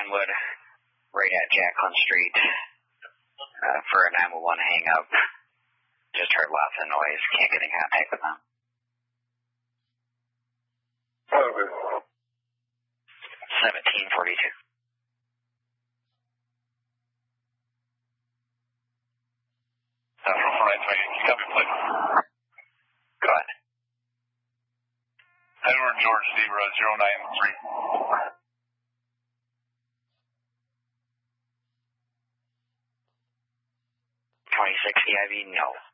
Glenwood, right at Jacqueline Street, for a 911 hang-up. Just heard lots of noise. Can't get in contact with them. 1742. From 493, can you copy, please? Go ahead. Edward George Zebra 093. 2060 IV, no.